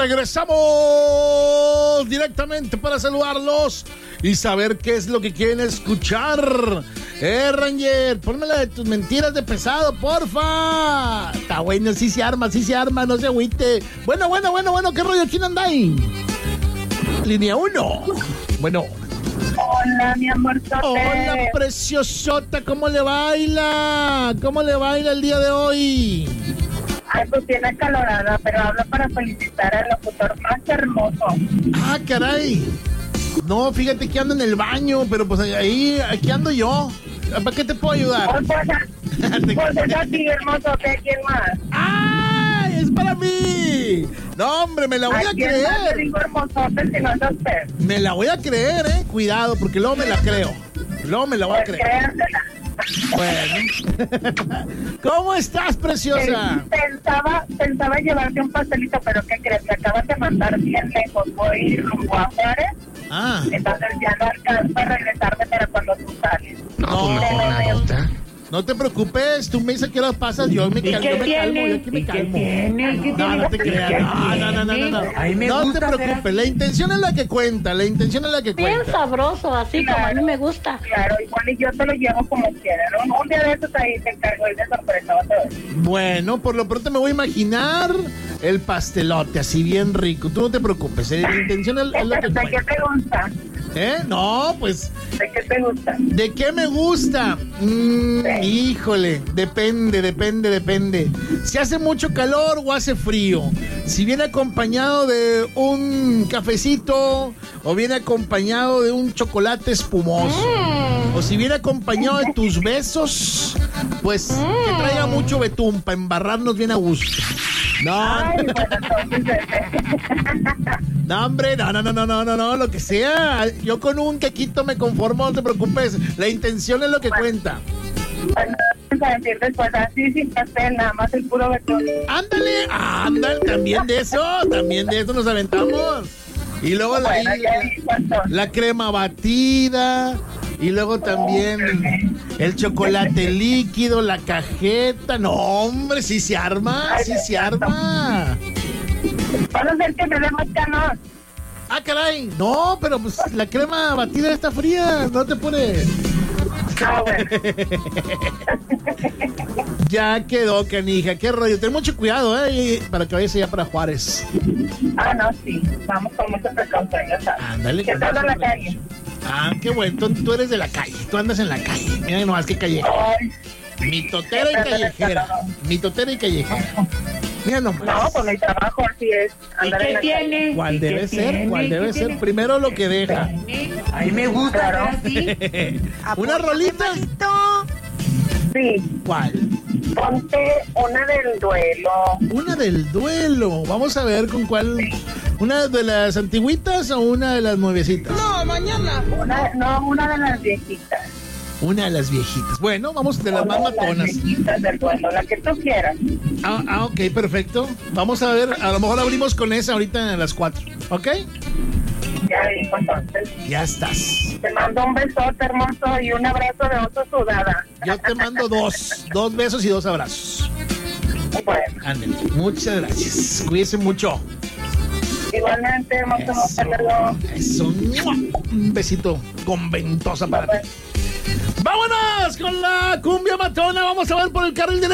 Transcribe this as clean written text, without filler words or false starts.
Regresamos directamente para saludarlos y saber qué es lo que quieren escuchar. Ranger, ponme la de tus mentiras de pesado, porfa. Está bueno, sí se arma, no se agüite. Bueno, ¿qué rollo? ¿Quién anda ahí? Línea 1. Bueno. Hola, mi amor. Hola, preciosota, ¿cómo le baila? ¿Cómo le baila el día de hoy? Ay, pues bien acalorada, pero hablo para felicitar al locutor más hermoso. Ah, caray. No, fíjate que ando en el baño, pero pues aquí ando yo. ¿Para qué te puedo ayudar? Pues es a ti, hermoso, ¿quién más? ¡Ay, es para mí! No, hombre, me la voy a creer. Te digo hermosote si no es usted. Me la voy a creer, Cuidado, porque luego me la creo. Luego me la voy a creer. Créansela. Bueno. ¿Cómo estás, preciosa? Pensaba llevarte un pastelito, pero ¿qué crees? Me acaban de mandar bien lejos. Voy rumbo a Juárez. Ah. Entonces ya no alcanzo a regresarme para cuando tú sales. No, no te preocupes, tú me dices que las pasas, yo me calmo, yo aquí me calmo. No te creas, no. No te preocupes, la intención es la que cuenta, Bien sabroso, así claro, como a mí me gusta. Claro, igual y yo te lo llevo como quieras, ¿no? Un día de estos ahí te encargo y de sorpresa vas a ver. Bueno, por lo pronto me voy a imaginar el pastelote, así bien rico, tú no te preocupes, la intención es lo que cuenta. ¿De qué te gusta? No, pues... ¿De qué te gusta? ¿De qué me gusta? Sí. Híjole, depende. Si hace mucho calor o hace frío. Si viene acompañado de un cafecito o viene acompañado de un chocolate espumoso. O si viene acompañado de tus besos, pues que traiga mucho betún para embarrarnos bien a gusto. No. Ay, bueno, entonces... No, hombre, no, lo que sea. Yo con un quequito me conformo, no te preocupes. La intención es lo que cuenta. Bueno, vamos a decir después, así sin pastel, nada más el puro betún. Ándale, también de eso nos aventamos. Y luego la crema batida, y luego también el chocolate líquido, la cajeta. No, hombre, sí se arma. Van a hacer que me dé más calor. Ah, caray. No, pero pues la crema batida está fría, no te pone. Ah, bueno. Ya quedó, canija. Qué rollo. Ten mucho cuidado, para que vayas allá para Juárez. Ah, no, sí. Vamos con mucha precaución, ya sabes. Ándale. Que estás en la calle. Ah, qué bueno. Tú eres de la calle. Tú andas en la calle. Mira nomás qué callejera. Mitotera y callejera. Mira nomás. No, pues mi trabajo así es. Andar en la calle. ¿Cuál debe ser? Primero lo que deja. A mí me gusta, claro. ¿Una rolita? Sí. ¿Cuál? Ponte una del duelo. Vamos a ver con cuál. ¿Una de las antigüitas o una de las nuevecitas? No, mañana. Una de las viejitas. Una de las viejitas. Bueno, vamos de las más matonas. Las viejitas del duelo, la que tú quieras. Ok, perfecto. Vamos a ver, a lo mejor abrimos con esa ahorita a las 4, ¿ok? Ya dijo entonces. Ya estás. Te mando un besote hermoso y un abrazo de oso sudada. Yo te mando dos besos y 2 abrazos. Bueno. Ándale, muchas gracias. Cuídense mucho. Igualmente, hermoso. Hasta luego. Eso. Un besito con ventosa para ti. ¡Vámonos con la cumbia matona! Vamos a ver por el carril derecho.